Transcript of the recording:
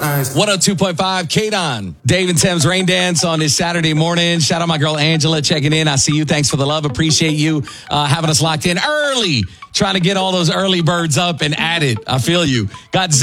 Nice. 102.5, K-Don. Dave and Tim's Rain Dance on this Saturday morning. Shout out my girl Angela checking in. I see you. Thanks for the love. Appreciate you having us locked in early. Trying to get all those early birds up and at it. I feel you. Got